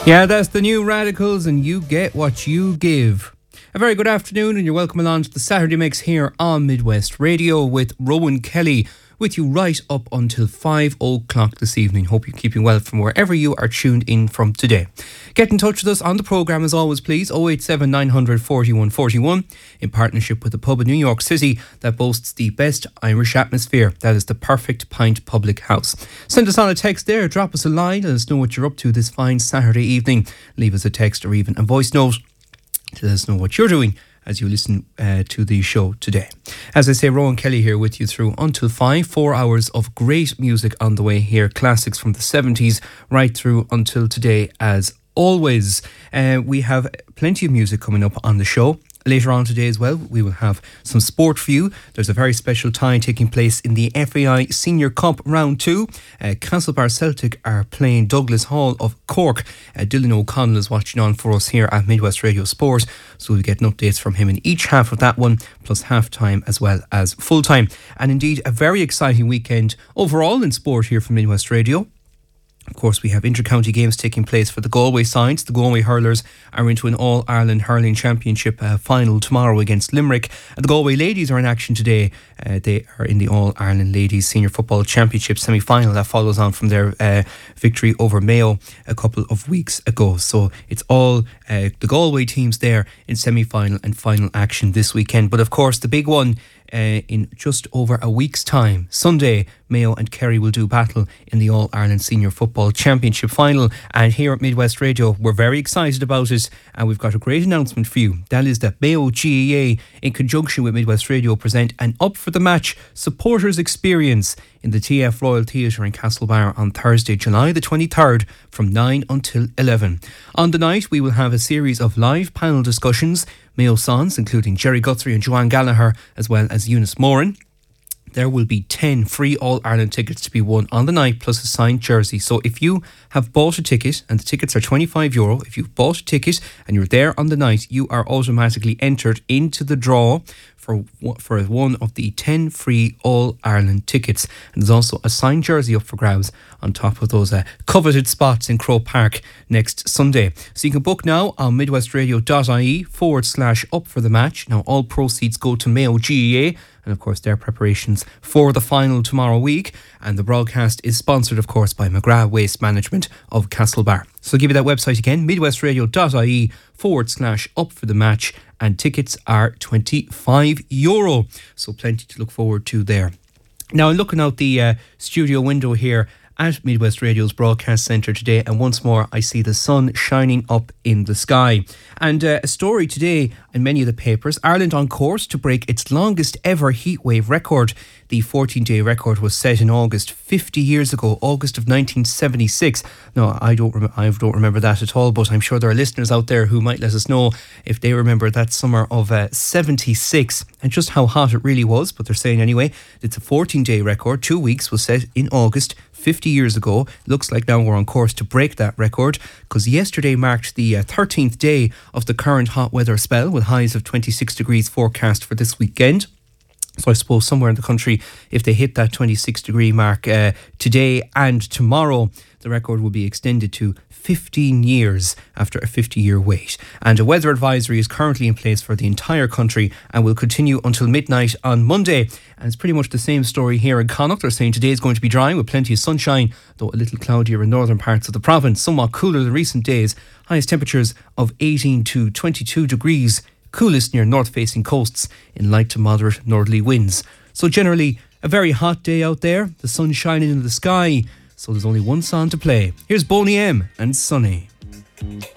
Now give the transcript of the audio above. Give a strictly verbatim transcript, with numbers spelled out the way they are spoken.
Yeah, that's the New Radicals, and you get what you give. A very good afternoon, and you're welcome along to the Saturday Mix here on Midwest Radio with Rowan Kelly, with you right up until five o'clock this evening. Hope you're keeping well from wherever you are tuned in from today. Get in touch with us on the programme as always, please. oh eight seven nine hundred forty-one forty-one, in partnership with the pub in New York City that boasts the best Irish atmosphere. That is the Perfect Pint Public House. Send us on a text there, drop us a line, let us know what you're up to this fine Saturday evening. Leave us a text or even a voice note to let us know what you're doing as you listen uh, to the show today. As I say, Rowan Kelly here with you through until five. Four hours of great music on the way here. Classics from the seventies right through until today as always. Uh, we have plenty of music coming up on the show. Later on today as well, we will have some sport for you. There's a very special tie taking place in the F A I Senior Cup Round two. Uh, Castlebar Celtic are playing Douglas Hall of Cork. Uh, Dylan O'Connell is watching on for us here at Midwest Radio Sport, so we'll get updates from him in each half of that one, plus half-time as well as full-time. And indeed, a very exciting weekend overall in sport here from Midwest Radio. Of course, we have inter-county games taking place for the Galway sides. The Galway hurlers are into an All-Ireland Hurling Championship uh, final tomorrow against Limerick. And the Galway ladies are in action today. Uh, they are in the All-Ireland Ladies Senior Football Championship semi-final that follows on from their uh, victory over Mayo a couple of weeks ago. So it's all uh, the Galway teams there in semi-final and final action this weekend. But of course, the big one Uh, in just over a week's time. Sunday, Mayo and Kerry will do battle in the All-Ireland Senior Football Championship final, and here at Midwest Radio we're very excited about it, and we've got a great announcement for you. That is that Mayo G A A, in conjunction with Midwest Radio, present an Up for the Match supporters experience in the T F Royal Theatre in Castlebar on Thursday, July the twenty-third from nine until eleven. On the night we will have a series of live panel discussions, Mayo Sons, including Jerry Guthrie and Joanne Gallagher, as well as Eunice Moran. There will be ten free All-Ireland tickets to be won on the night, plus a signed jersey. So if you have bought a ticket, and the tickets are twenty-five euro, if you've bought a ticket and you're there on the night, you are automatically entered into the draw for for one of the ten free All-Ireland tickets. And there's also a signed jersey up for grabs on top of those uh, coveted spots in Croke Park next Sunday. So you can book now on midwestradio.ie forward slash up for the match. Now all proceeds go to Mayo G A A, and of course their preparations for the final tomorrow week. And the broadcast is sponsored, of course, by McGrath Waste Management of Castlebar. So give you that website again, midwestradio.ie forward slash up for the match, and tickets are twenty-five euro. So plenty to look forward to there. Now I'm looking out the uh, studio window here at Midwest Radio's broadcast centre today, and once more I see the sun shining up in the sky. And uh, a story today in many of the papers: Ireland on course to break its longest ever heatwave record. The fourteen-day record was set in August fifty years ago, August of nineteen seventy-six. No, I don't, rem- I don't remember that at all, but I'm sure there are listeners out there who might let us know if they remember that summer of uh, seventy-six and just how hot it really was. But they're saying anyway, it's a fourteen-day record. Two weeks was set in August fifty years ago. Looks like now we're on course to break that record, because yesterday marked the uh, thirteenth day of the current hot weather spell, with highs of twenty-six degrees forecast for this weekend. So I suppose somewhere in the country, if they hit that twenty-six degree mark uh, today and tomorrow, the record will be extended to fifteen years after a fifty year wait. And a weather advisory is currently in place for the entire country and will continue until midnight on Monday. And it's pretty much the same story here in Connacht. They're saying today is going to be dry with plenty of sunshine, though a little cloudier in northern parts of the province. Somewhat cooler than recent days. Highest temperatures of eighteen to twenty-two degrees. Coolest near north-facing coasts in light to moderate northerly winds. So generally, a very hot day out there. The sun shining in the sky. So there's only one song to play. Here's Boney M and Sunny.